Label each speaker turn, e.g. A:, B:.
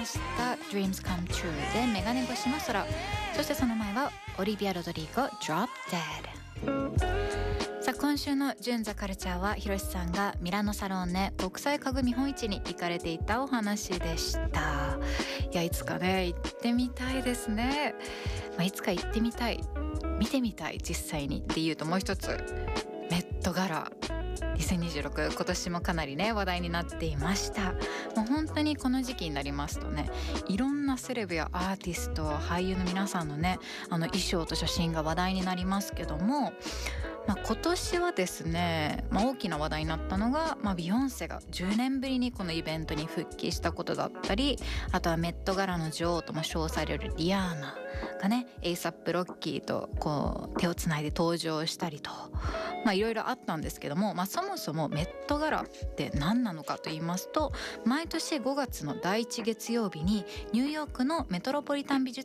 A: Dreams Come True でメガネ越しの空、そしてその前はオリビア・ロドリゴ Drop Dead。 さあ今週のジュン・ザ・カルチャーはひろしさんがミラノサロンネ国際家具見本市に行かれていたお話でした。いやいつかね行ってみたいですね、いつか行ってみたい、見てみたい実際にっていうと、もう一つメットガラ2026、今年もかなりね話題になっていました。もう本当にこの時期になりますとね、いろんなセレブやアーティスト、俳優の皆さんのね衣装と写真が話題になりますけども、今年はですね、大きな話題になったのが、ビヨンセが10年ぶりにこのイベントに復帰したことだったり、あとはメットガラの女王とも称されるリアーナがねエイサップロッキーとこう手をつないで登場したりと、いろいろあったんですけども、そもそもメットガラって何なのかと言いますと、毎年5月の第1月曜日にニューヨークのメトロポリタン美術